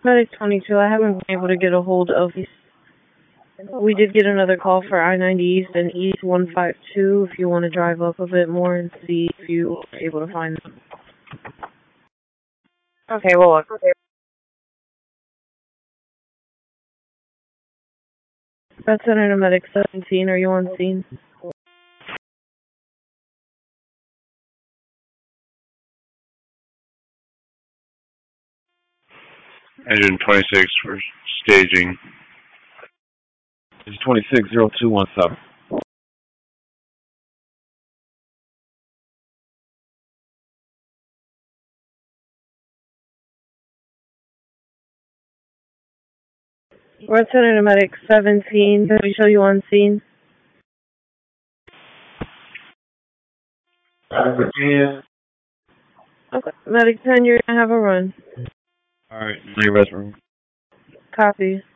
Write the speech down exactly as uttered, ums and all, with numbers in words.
Medic twenty-two, I haven't been able to get a hold of. We did get another call for I ninety East and East one five two if you want to drive up a bit more and see if you're able to find them. Okay, well, look. Okay. Red Center to Medic seventeen, are you on scene? Engine twenty-six for staging. Engine twenty-six, zero two one seven. Red Center to Medic seventeen, can we show you on scene? Yeah. Okay, Medic ten, you're going to have a run. Alright, in your restroom. Copy.